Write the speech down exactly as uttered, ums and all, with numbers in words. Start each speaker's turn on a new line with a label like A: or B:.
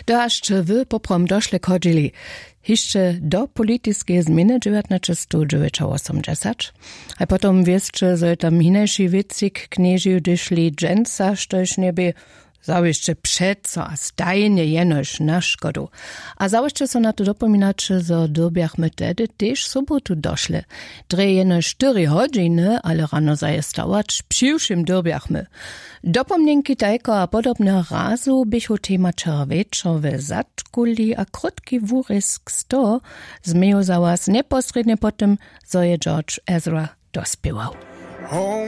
A: Doście wy poprom doszle chodzili. Jeszcze do politycznej zmiany dziewiętnaście osiemdziesiąt, a potem wieszcze, że tam hinejszy wicik knieży dyszli dżęca, sztoś nieby zawieszcze przeco a stajnie jenoś na szkodu. A zawieszcze so na to dopominać, że dobiachmy tedy też sobotu doszle. Dre jenoś cztery godziny, ale rano zajestałać, przyjszym dobiachmy. Dopomnienki tajko a podobne razu bychu tema czerwieczowe zatkuli, a krótki wórysk sto zmieł za was neposrednie potem, zo je George Ezra dospiewał.